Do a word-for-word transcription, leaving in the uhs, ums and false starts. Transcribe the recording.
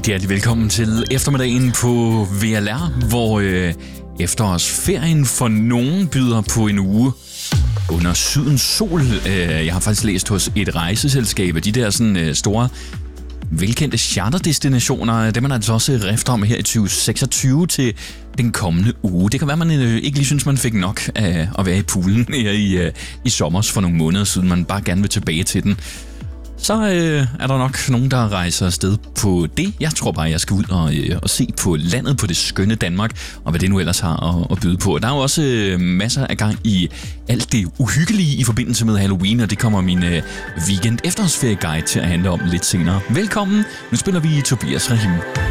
Rigtig hjertelig velkommen til eftermiddagen på V L R, hvor øh, efterårsferien for nogen byder på en uge under sydens sol. Øh, jeg har faktisk læst hos et rejseselskab, at de der sådan, øh, store, velkendte charterdestinationer, det man altså også rifter om her i tyve seksogtyve til den kommende uge. Det kan være, man øh, ikke lige synes, man fik nok af at være i poolen her i, øh, i sommers for nogle måneder siden. Man bare gerne vil tilbage til den. Så øh, er der nok nogen, der rejser afsted på det. Jeg tror bare, jeg skal ud og, øh, og se på landet, på det skønne Danmark, og hvad det nu ellers har at, at byde på. Der er jo også øh, masser af gang i alt det uhyggelige i forbindelse med Halloween, og det kommer min øh, weekend efterårsferie-guide til at handle om lidt senere. Velkommen, nu spiller vi Tobias Rahim.